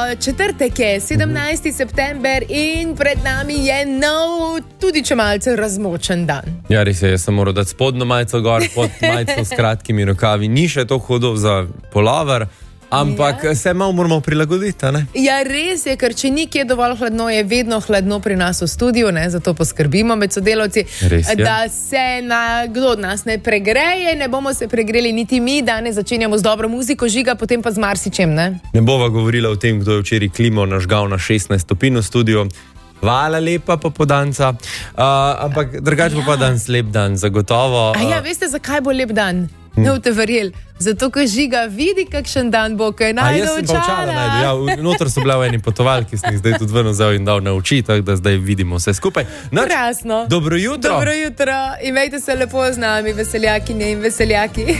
četrtek je 17. september in pred nami je nov, tudi če malce razmočen dan. Ja, res je, jaz sem moral dati spodnjo majico gor, pod majico s kratkimi rokavi. Ni še to hudo za polover, ampak se malo moramo prilagoditi, ne? Ja, res je, ker če nikje dovolj hladno, je vedno hladno pri nas v studiu, ne? Zato poskrbimo med sodelavci, da se kdo od nas ne pregreje, ne bomo se pregreli niti mi, danes začenjamo z dobro muziko, Žiga, potem pa z marsičem, ne? Ne bova govorila o tem, kdo je včeraj klimo nažgal na 16 stopinj v studiu. Hvala lepa, popodanca. Ampak drugače pa danes lep dan, zagotovo. Veste, zakaj bo lep dan? Ne boste verjeli. Zato, ker Žiga vidi, kakšen dan bo, kaj najde očala. Jaz sem pa očala najdu. Ja, noter so bila v eni potovalki, sem jih zdaj tudi ven vzel in dal na oči, tako da zdaj vidimo vse skupaj. Krasno. Dobro jutro. Dobro jutro. Imejte se lepo z nami, veseljakinje in veseljaki.